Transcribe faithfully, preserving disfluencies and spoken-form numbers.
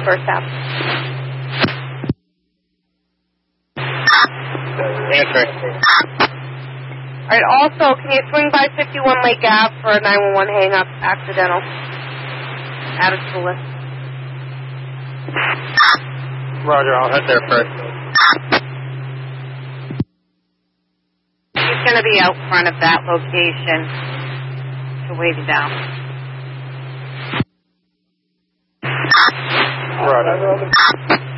First Ave. Answering. All right, also, can you swing by fifty-one Lake Ave for a nine one one hang-up accidental? Add it to the list. Roger, I'll head there first. He's going to be out front of that location to wave you down. Roger.